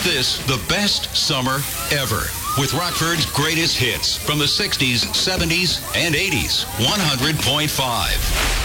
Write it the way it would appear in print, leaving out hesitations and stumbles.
this the best summer ever with Rockford's greatest hits from the 60s, 70s, and 80s. 100.5.